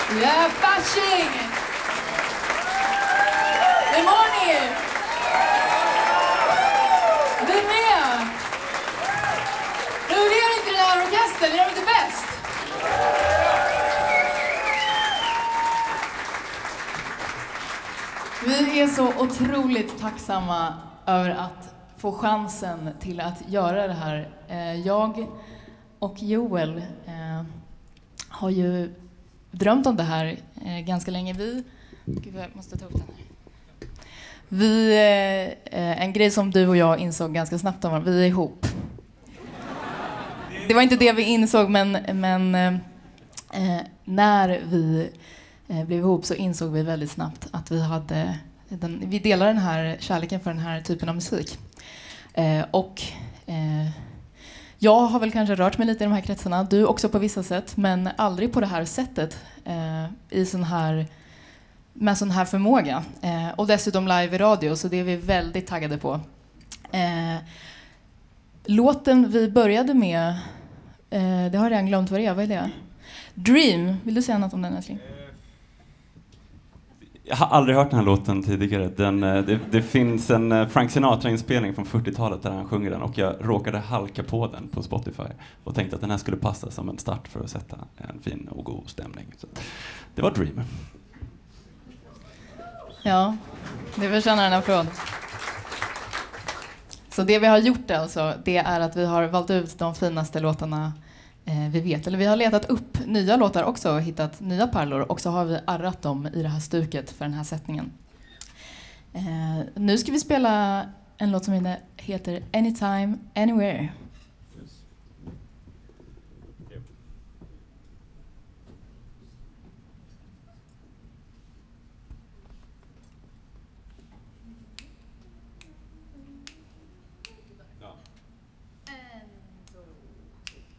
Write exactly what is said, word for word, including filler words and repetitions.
Ja, Fasching! Hur mår ni? Vi är med! Hur är det inte den här orkestern? Är de inte bäst? Vi är så otroligt tacksamma över att få chansen till att göra det här. Jag och Joel har ju drömt om det här ganska länge. Vi, Gud, jag måste ta upp den här. Vi, en grej som du och jag insåg ganska snabbt om, vi är ihop. Det var inte det vi insåg, men, men eh, när vi eh, blev ihop så insåg vi väldigt snabbt att vi hade den, vi delar den här kärleken för den här typen av musik. Eh, och eh, jag har väl kanske rört mig lite i de här kretsarna, du också på vissa sätt, men aldrig på det här sättet eh, i sån här, med sån här förmåga. Eh, och dessutom live i radio, så det är vi väldigt taggade på. Eh, låten vi började med, eh, det har jag redan glömt vad det är, vad är det? Dream, vill du säga något om den, älskling? Jag har aldrig hört den här låten tidigare. Den, det, det finns en Frank Sinatra-inspelning från fyrtiotalet där han sjunger den, och jag råkade halka på den på Spotify och tänkte att den här skulle passa som en start för att sätta en fin och god stämning. Så det var Dream. Ja, det förtjänar en applåd. Så det vi har gjort alltså, det är att vi har valt ut de finaste låtarna eh, vi vet. Eller vi har letat upp nya låtar också och hittat nya pärlor. Och så har vi arrat dem i det här stuket för den här sättningen. Eh, nu ska vi spela en låt som heter Anytime, Anywhere.